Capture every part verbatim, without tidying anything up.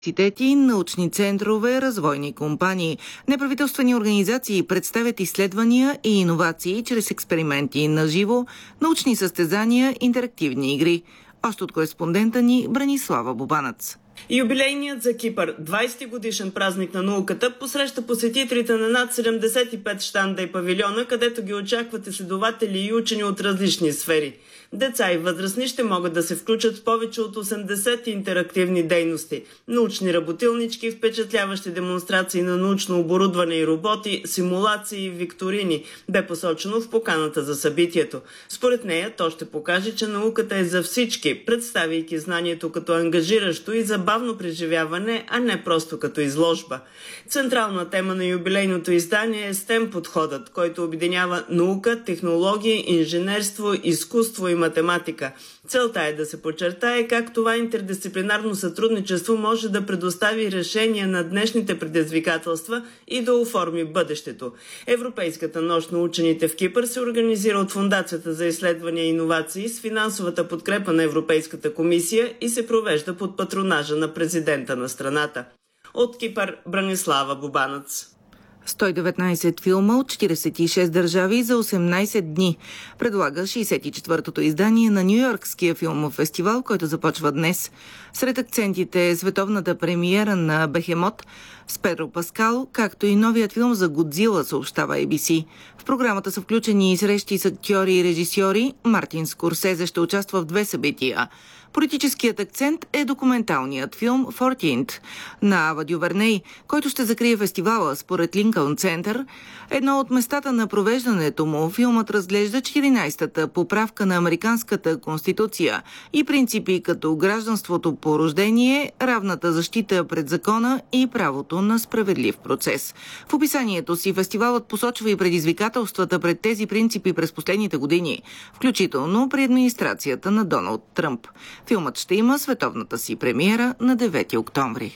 университети, научни центрове, развойни компании. Неправителствени организации представят изследвания и иновации чрез експерименти на живо, научни състезания, интерактивни игри. Още от кореспондента ни Бранислава Бубанец. Юбилейният за Кипър, двайсети годишен празник на науката, посреща посетителите на над седемдесет и пет щанда и павилиона, където ги очакват изследователи и учени от различни сфери. Деца и възрастни ще могат да се включат в повече от осемдесет интерактивни дейности. Научни работилнички, впечатляващи демонстрации на научно оборудване и роботи, симулации и викторини, бе посочено в поканата за събитието. Според нея, то ще покаже, че науката е за всички, представяйки знанието като ангажиращо и забавно преживяване, а не просто като изложба. Централна тема на юбилейното издание е STEM подходът, който обединява наука, технологии, инженерство, изкуство и математика. Целта е да се подчертае как това интердисциплинарно сътрудничество може да предостави решения на днешните предизвикателства и да оформи бъдещето. Европейската нощ на учените в Кипър се организира от Фондацията за изследвания и иновации с финансовата подкрепа на Европейската комисия и се провежда под патронажа на президента на страната. От Кипър, Бранислава Бубанец. сто и деветнайсет филма от четирийсет и шест държави за осемнайсет дни. Предлага шейсет и четвъртото издание на Ню-Йоркския филмов фестивал, който започва днес. Сред акцентите е световната премиера на Бехемот с Педро Паскал, както и новият филм за Годзила, съобщава Ей Би Си. В програмата са включени и срещи с актьори и режисьори. Мартин Скорсезе ще участва в две събития. Политическият акцент е документалният филм «Фортинт» на Ава Дюверней, който ще закрие фестивала според Линкълн Център. Едно от местата на провеждането му, филмът разглежда четиринайсетата поправка на Американската конституция и принципи като гражданството по рождение, равната защита пред закона и правото на справедлив процес. В описанието си фестивалът посочва и предизвикателствата пред тези принципи през последните години, включително при администрацията на Доналд Тръмп. Филмът ще има световната си премиера на девети октомври.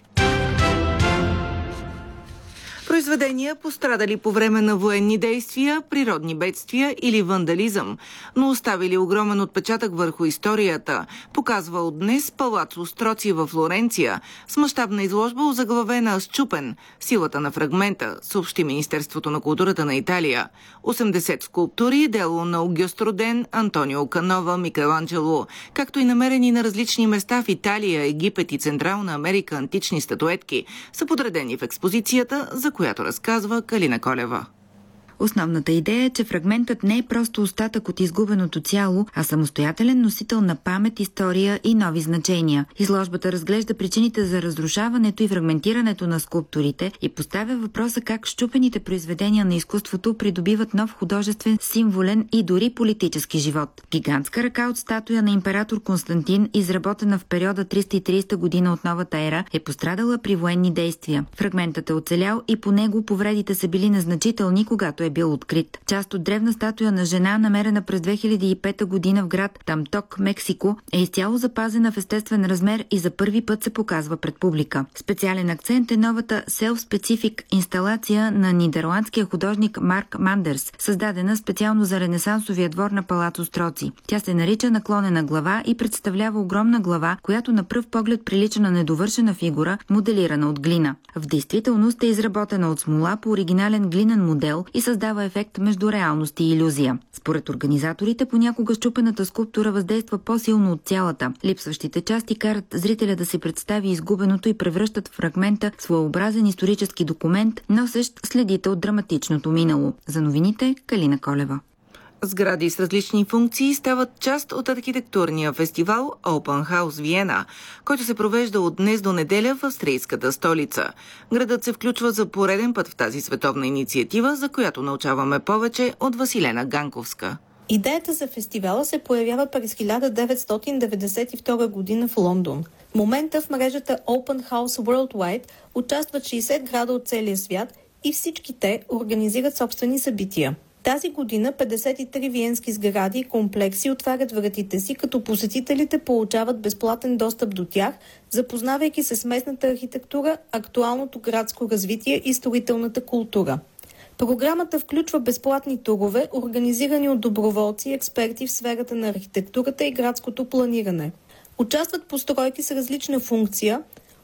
Произведения, пострадали по време на военни действия, природни бедствия или вандализъм, но оставили огромен отпечатък върху историята, показва от днес Палацо Строци във Флоренция с мащабна изложба, озаглавена «Счупен. Силата на фрагмента», съобщи Министерството на културата на Италия. осемдесет скулптури, дело на Огюст Роден, Антонио Канова, Микеланджело, както и намерени на различни места в Италия, Египет и Централна Америка антични статуетки, са подредени в експозицията, за която разказва Калина Колева. Основната идея е, че фрагментът не е просто остатък от изгубеното цяло, а самостоятелен носител на памет, история и нови значения. Изложбата разглежда причините за разрушаването и фрагментирането на скулптурите и поставя въпроса как счупените произведения на изкуството придобиват нов художествен, символен и дори политически живот. Гигантска ръка от статуя на император Константин, изработена в периода триста и трийсета година от новата ера, е пострадала при военни действия. Фрагментът е оцелял и по него повредите са били незначителни, когато е бил открит. Част от древна статуя на жена, намерена през две хиляди и пета година в град Тамток, Мексико, е изцяло запазена в естествен размер и за първи път се показва пред публика. Специален акцент е новата Self-Specific инсталация на нидерландския художник Марк Мандерс, създадена специално за ренесансовия двор на Палацо Строци. Тя се нарича наклонена глава и представлява огромна глава, която на пръв поглед прилича на недовършена фигура, моделирана от глина. В действителност е изработена от смола по оригинален глинен модел и създава ефект между реалност и илюзия. Според организаторите, понякога счупената скулптура въздейства по-силно от цялата. Липсващите части карат зрителя да си представи изгубеното и превръщат фрагмента в своеобразен исторически документ, носещ следите от драматичното минало. За новините, Калина Колева. Сгради с различни функции стават част от архитектурния фестивал Open House Виена, който се провежда от днес до неделя в австрийската столица. Градът се включва за пореден път в тази световна инициатива, за която научаваме повече от Василена Ганковска. Идеята за фестивала се появява през хиляда деветстотин деветдесет и втора година в Лондон. В момента в мрежата Open House Worldwide участват шейсет града от целия свят и всички те организират собствени събития. Тази година петдесет и три виенски сгради и комплекси отварят вратите си, като посетителите получават безплатен достъп до тях, запознавайки се с местната архитектура, актуалното градско развитие и строителната култура. Програмата включва безплатни турове, организирани от доброволци и експерти в сферата на архитектурата и градското планиране. Участват постройки с различна функция,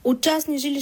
от частни жилищни